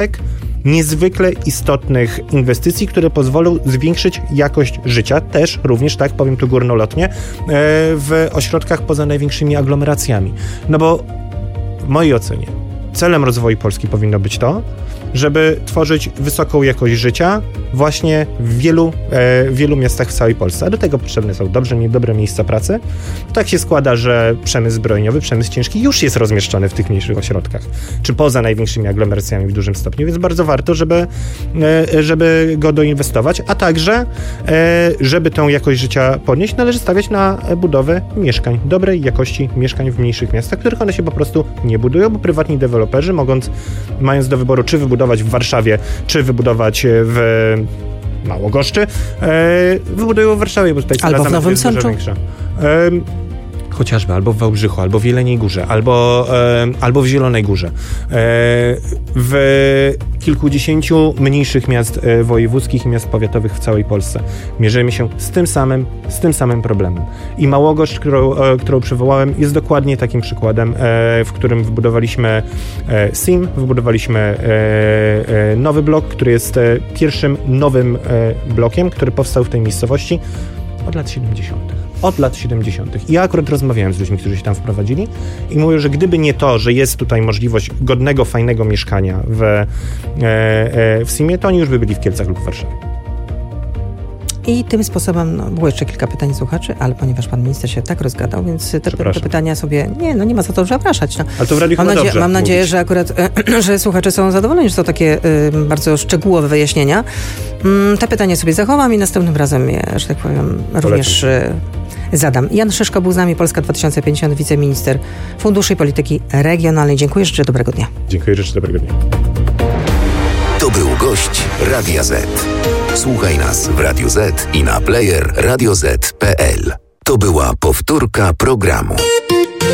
niezwykle istotnych inwestycji, które pozwolą zwiększyć jakość życia, też również, tak powiem tu górnolotnie, w ośrodkach poza największymi aglomeracjami. No bo w mojej ocenie celem rozwoju Polski powinno być to, żeby tworzyć wysoką jakość życia właśnie w wielu miastach w całej Polsce. A do tego potrzebne są dobre miejsca pracy. Tak się składa, że przemysł zbrojeniowy, przemysł ciężki już jest rozmieszczony w tych mniejszych ośrodkach, czy poza największymi aglomeracjami w dużym stopniu, więc bardzo warto, żeby go doinwestować, a także, żeby tę jakość życia podnieść, należy stawiać na budowę mieszkań, dobrej jakości mieszkań w mniejszych miastach, których one się po prostu nie budują, bo prywatni deweloperzy, mając do wyboru, czy wybudować w Warszawie, czy wybudować w Małogoszczy, wybudują w Warszawie, bo tutaj cena albo w Nowym jest dużo większa. Chociażby, albo w Wałbrzychu, albo w Jeleniej Górze, albo w Zielonej Górze. W kilkudziesięciu mniejszych miast wojewódzkich i miast powiatowych w całej Polsce mierzymy się z tym samym problemem. I Małogoszcz, którą przywołałem, jest dokładnie takim przykładem, w którym wybudowaliśmy SIM, wybudowaliśmy nowy blok, który jest pierwszym nowym blokiem, który powstał w tej miejscowości od lat 70. I ja akurat rozmawiałem z ludźmi, którzy się tam wprowadzili i mówią, że gdyby nie to, że jest tutaj możliwość godnego, fajnego mieszkania w SIM-ie, to oni już by byli w Kielcach lub w Warszawie. I tym sposobem, było jeszcze kilka pytań słuchaczy, ale ponieważ pan minister się tak rozgadał, więc te pytania sobie, nie ma za to zapraszać. No. Ale to w radiu mam nadzieję, że akurat, że słuchacze są zadowoleni, że to takie bardzo szczegółowe wyjaśnienia. Te pytania sobie zachowam i następnym razem je, że tak powiem, również zadam. Jan Szyszko był z nami, Polska 2050, wiceminister Funduszy i Polityki Regionalnej. Dziękuję, życzę dobrego dnia. Dziękuję, życzę dobrego dnia. To był gość Radia Z. Słuchaj nas w Radio Z i na player radioz.pl. To była powtórka programu.